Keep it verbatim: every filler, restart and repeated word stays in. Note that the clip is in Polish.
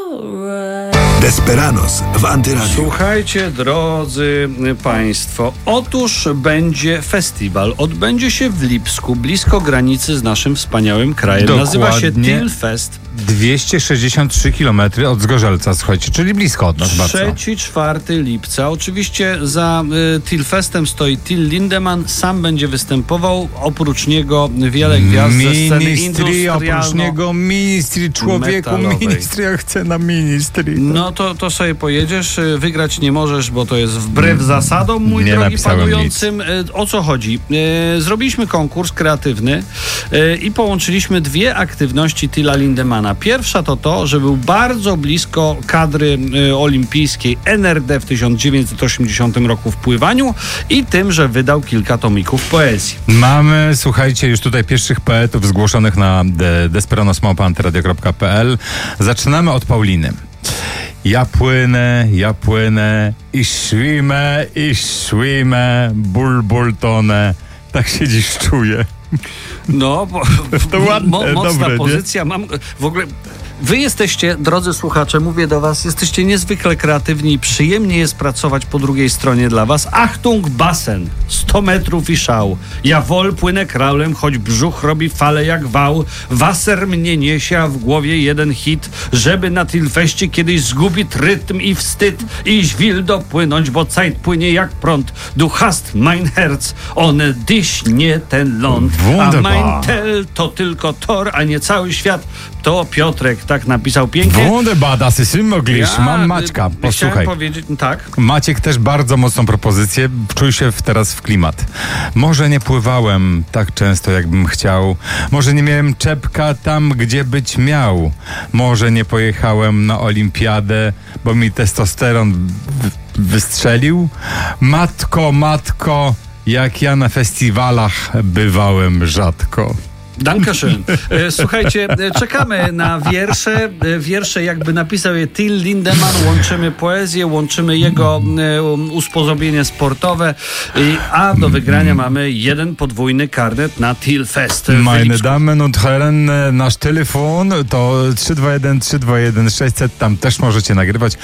Desperados w Antyradiu. Słuchajcie, drodzy Państwo, otóż będzie festiwal. Odbędzie się w Lipsku, blisko granicy z naszym wspaniałym krajem. Dokładnie. Nazywa się Tilfest. dwieście sześćdziesiąt trzy kilometry od Zgorzelca, słuchajcie, czyli blisko od nas bardzo. trzeci czwarty lipca. Oczywiście za y, Tilfestem stoi Till Lindemann. Sam będzie występował. Oprócz niego wiele gwiazd ze sceny Ministry, oprócz niego ministry, człowieku, metalowej. ministry, ja chcę na ministry. No to, to sobie pojedziesz, wygrać nie możesz, bo to jest wbrew zasadom, mój Nie drogi napisałem panującym. Nic. O co chodzi? Zrobiliśmy konkurs kreatywny i połączyliśmy dwie aktywności Tilla Lindemana. Pierwsza to to, że był bardzo blisko kadry olimpijskiej N R D w tysiąc dziewięćset osiemdziesiątym roku w pływaniu i tym, że wydał kilka tomików poezji. Mamy, słuchajcie, już tutaj pierwszych poetów zgłoszonych na de- desperados małpa antyradio kropka p l. Zaczynamy od Pauliny. Ja płynę, ja płynę i szwimę, i szwimę, ból, ból tonę. Tak się dziś czuję. No, bo To ładne, mo, mocna dobre, pozycja. Mam w ogóle. Wy jesteście, drodzy słuchacze, mówię do was, jesteście niezwykle kreatywni i przyjemnie jest pracować po drugiej stronie dla was. Achtung, basen, sto metrów i szał. Ja wol płynę kraulem, choć brzuch robi fale jak wał. Waser mnie niesie, a w głowie jeden hit, żeby na Tilfeście kiedyś zgubić rytm i wstyd. Iść wil dopłynąć, bo Zeit płynie jak prąd. Du hast mein Herz, one dyś nie ten ląd. A mein Tel to tylko tor, a nie cały świat. To Piotrek tak napisał pięknie. Wunderbar, das ist unmöglich. Mam Maćka, posłuchaj. Chciałem powiedzieć, tak. Maciek też bardzo mocną propozycję. Czuj się w, teraz w klimat. Może nie pływałem tak często, jakbym chciał. Może nie miałem czepka tam, gdzie być miał. Może nie pojechałem na olimpiadę, bo mi testosteron w- wystrzelił. Matko, matko, jak ja na festiwalach bywałem rzadko. Dankeschön. E, Słuchajcie, e, czekamy na wiersze. E, Wiersze jakby napisał je Till Lindemann. Łączymy poezję, łączymy jego e, usposobienie sportowe. I, a do wygrania mamy jeden podwójny karnet na Tilfest. w Meine Lipsku. Damen und Herren, nasz telefon to trzy dwa jeden trzy dwa jeden sześćset. Tam też możecie nagrywać.